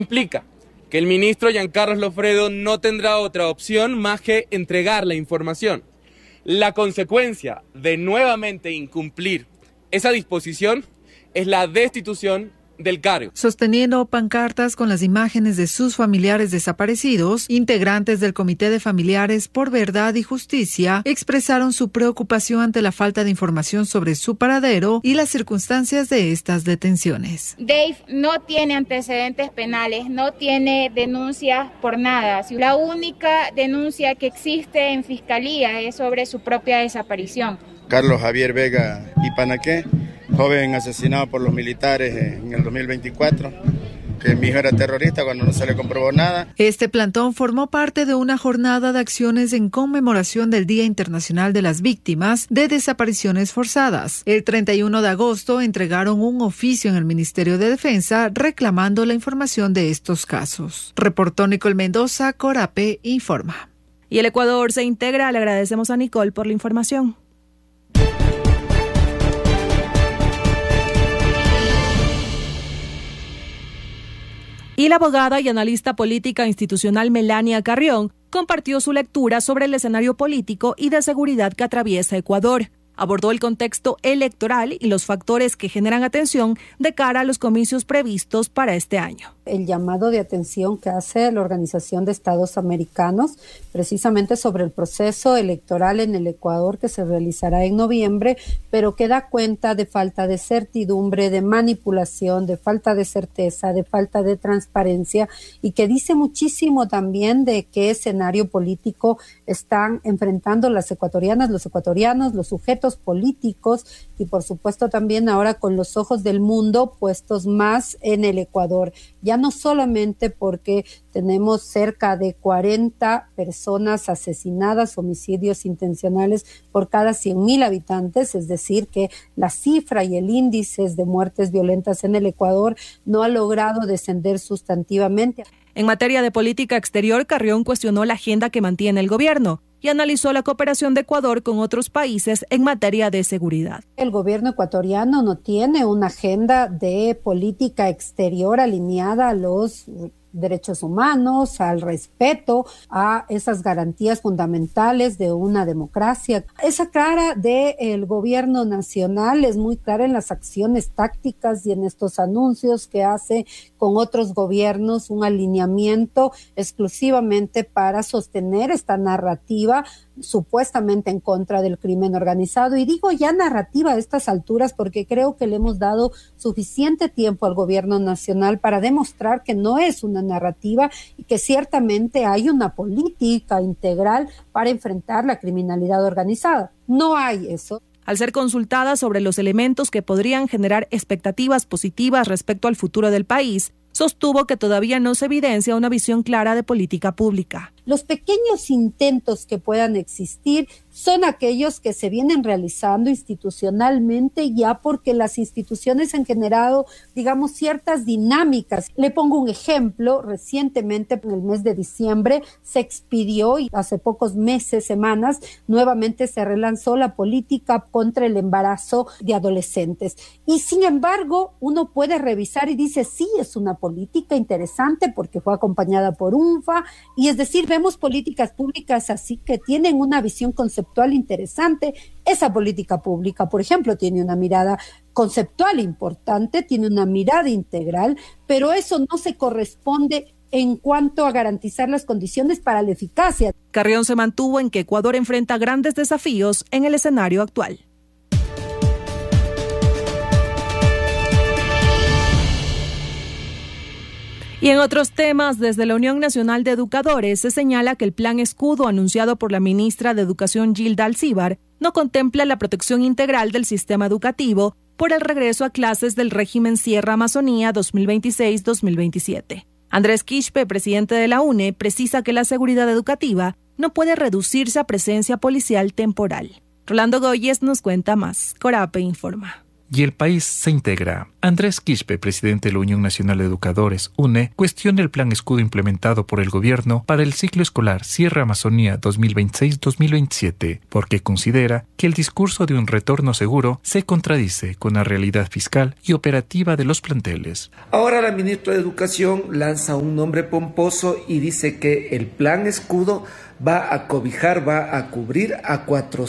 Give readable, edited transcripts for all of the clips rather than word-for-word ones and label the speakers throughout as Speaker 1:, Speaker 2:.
Speaker 1: Implica que el ministro Giancarlos Lofredo no tendrá otra opción más que entregar la información. La consecuencia de nuevamente incumplir esa disposición es la destitución del cargo.
Speaker 2: Sosteniendo pancartas con las imágenes de sus familiares desaparecidos, integrantes del Comité de Familiares por Verdad y Justicia expresaron su preocupación ante la falta de información sobre su paradero y las circunstancias de estas detenciones.
Speaker 3: Dave no tiene antecedentes penales, no tiene denuncias por nada. La única denuncia que existe en Fiscalía es sobre su propia desaparición.
Speaker 4: Carlos Javier Vega Ipanaqué, joven asesinado por los militares en el 2024, que mi hijo era terrorista cuando no se le comprobó nada.
Speaker 2: Este plantón formó parte de una jornada de acciones en conmemoración del Día Internacional de las Víctimas de Desapariciones Forzadas. El 31 de agosto entregaron un oficio en el Ministerio de Defensa reclamando la información de estos casos. Reportó Nicole Mendoza, Corape informa.
Speaker 5: Y el Ecuador se integra. Le agradecemos a Nicole por la información. Y la abogada y analista política institucional Melania Carrión compartió su lectura sobre el escenario político y de seguridad que atraviesa Ecuador. Abordó el contexto electoral y los factores que generan atención de cara a los comicios previstos para este año.
Speaker 6: El llamado de atención que hace la Organización de Estados Americanos precisamente sobre el proceso electoral en el Ecuador que se realizará en noviembre, pero que da cuenta de falta de certidumbre, de manipulación, de falta de certeza, de falta de transparencia y que dice muchísimo también de qué escenario político están enfrentando las ecuatorianas, los ecuatorianos, los sujetos políticos y por supuesto también ahora con los ojos del mundo puestos más en el Ecuador. Ya no solamente porque tenemos cerca de 40 personas asesinadas, homicidios intencionales por cada 100,000 habitantes, es decir, que la cifra y el índice de muertes violentas en el Ecuador no ha logrado descender sustantivamente.
Speaker 5: En materia de política exterior, Carrión cuestionó la agenda que mantiene el gobierno y analizó la cooperación de Ecuador con otros países en materia de seguridad.
Speaker 6: El gobierno ecuatoriano no tiene una agenda de política exterior alineada a los derechos humanos, al respeto a esas garantías fundamentales de una democracia. Esa cara del gobierno nacional es muy clara en las acciones tácticas y en estos anuncios que hace con otros gobiernos, un alineamiento exclusivamente para sostener esta narrativa supuestamente en contra del crimen organizado. Y digo ya narrativa a estas alturas porque creo que le hemos dado suficiente tiempo al gobierno nacional para demostrar que no es una narrativa y que ciertamente hay una política integral para enfrentar la criminalidad organizada. No hay eso.
Speaker 5: Al ser consultada sobre los elementos que podrían generar expectativas positivas respecto al futuro del país, sostuvo que todavía no se evidencia una visión clara de política pública.
Speaker 6: Los pequeños intentos que puedan existir son aquellos que se vienen realizando institucionalmente ya porque las instituciones han generado, digamos, ciertas dinámicas. Le pongo un ejemplo. Recientemente, en el mes de diciembre, se expidió y hace pocos meses, semanas, nuevamente se relanzó la política contra el embarazo de adolescentes. Y sin embargo, uno puede revisar y dice, sí, es una política interesante porque fue acompañada por UNFA y es decir, vemos políticas públicas así que tienen una visión conceptual interesante. Esa política pública, por ejemplo, tiene una mirada conceptual importante, tiene una mirada integral, pero eso no se corresponde en cuanto a garantizar las condiciones para la eficacia.
Speaker 5: Carrión se mantuvo en que Ecuador enfrenta grandes desafíos en el escenario actual. Y en otros temas, desde la Unión Nacional de Educadores se señala que el Plan Escudo anunciado por la ministra de Educación Gilda Alcíbar no contempla la protección integral del sistema educativo por el regreso a clases del régimen Sierra Amazonía 2026-2027. Andrés Quispe, presidente de la UNE, precisa que la seguridad educativa no puede reducirse a presencia policial temporal. Rolando Goyes nos cuenta más. Corape informa.
Speaker 7: Y el país se integra. Andrés Quispe, presidente de la Unión Nacional de Educadores, UNE, cuestiona el plan escudo implementado por el gobierno para el ciclo escolar Cierre Amazonía 2026-2027, porque considera que el discurso de un retorno seguro se contradice con la realidad fiscal y operativa de los planteles.
Speaker 8: Ahora la ministra de Educación lanza un nombre pomposo y dice que el plan escudo va a cobijar, va a cubrir a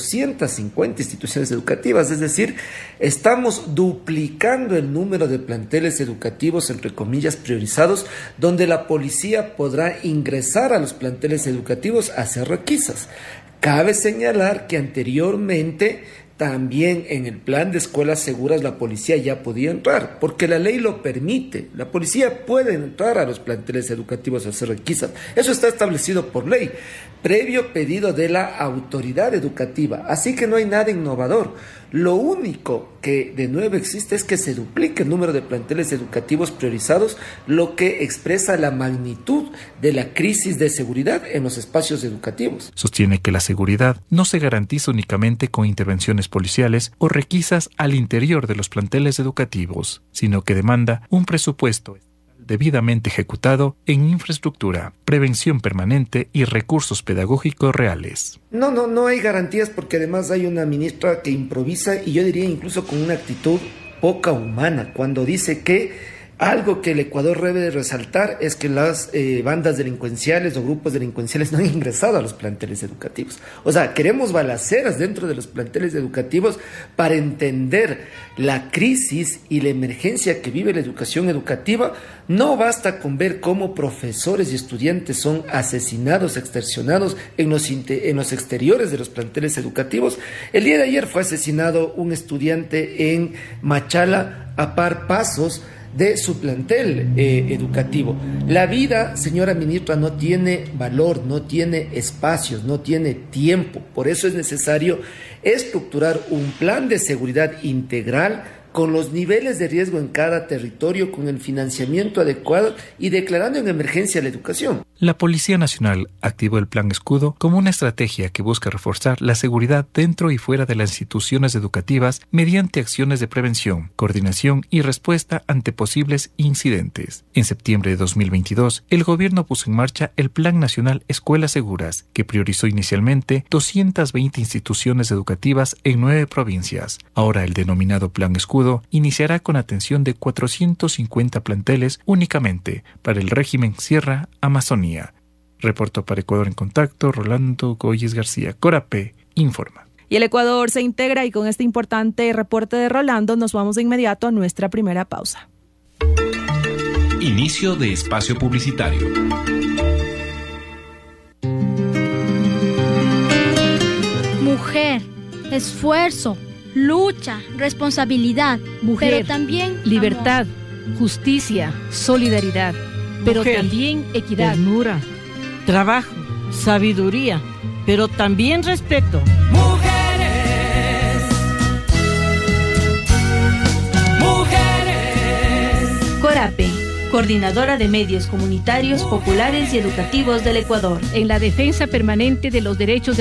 Speaker 8: 450 instituciones educativas, es decir, estamos duplicando el número de planteles educativos, entre comillas, priorizados, donde la policía podrá ingresar a los planteles educativos a hacer requisas. Cabe señalar que anteriormente también en el plan de escuelas seguras la policía ya podía entrar, porque la ley lo permite. La policía puede entrar a los planteles educativos a hacer requisas. Eso está establecido por ley, previo pedido de la autoridad educativa. Así que no hay nada innovador. Lo único que de nuevo existe es que se duplique el número de planteles educativos priorizados, lo que expresa la magnitud de la crisis de seguridad en los espacios educativos.
Speaker 7: Sostiene que la seguridad no se garantiza únicamente con intervenciones policiales o requisas al interior de los planteles educativos, sino que demanda un presupuesto debidamente ejecutado en infraestructura, prevención permanente y recursos pedagógicos reales.
Speaker 8: No hay garantías, porque además hay una ministra que improvisa, y yo diría incluso con una actitud poca humana, cuando dice que algo que el Ecuador debe de resaltar es que las bandas delincuenciales o grupos delincuenciales no han ingresado a los planteles educativos. O sea, queremos balaceras dentro de los planteles educativos para entender la crisis y la emergencia que vive la educación educativa. No basta con ver cómo profesores y estudiantes son asesinados, extorsionados en los exteriores de los planteles educativos. El día de ayer fue asesinado un estudiante en Machala a par pasos de su plantel educativo. La vida, señora ministra, no tiene valor, no tiene espacios, no tiene tiempo. Por eso es necesario estructurar un plan de seguridad integral con los niveles de riesgo en cada territorio, con el financiamiento adecuado y declarando en emergencia la educación.
Speaker 7: La Policía Nacional activó el Plan Escudo como una estrategia que busca reforzar la seguridad dentro y fuera de las instituciones educativas mediante acciones de prevención, coordinación y respuesta ante posibles incidentes. En septiembre de 2022, el gobierno puso en marcha el Plan Nacional Escuelas Seguras, que priorizó inicialmente 220 instituciones educativas en 9 provincias. Ahora el denominado Plan Escudo iniciará con atención de 450 planteles únicamente para el régimen Sierra Amazonía. Reportó para Ecuador en Contacto, Rolando Goyes García. Corape informa.
Speaker 5: Y el Ecuador se integra, y con este importante reporte de Rolando nos vamos de inmediato a nuestra primera pausa.
Speaker 9: Inicio de espacio publicitario.
Speaker 10: Mujer, esfuerzo, lucha, responsabilidad,
Speaker 11: mujer,
Speaker 10: pero también
Speaker 11: libertad,
Speaker 10: amor,
Speaker 11: justicia, solidaridad, pero
Speaker 12: mujer,
Speaker 11: también equidad,
Speaker 12: ternura, trabajo, sabiduría, pero también respeto.
Speaker 13: Mujeres. Corape, Coordinadora de Medios Comunitarios, Populares y Educativos del Ecuador.
Speaker 11: En la defensa permanente de los derechos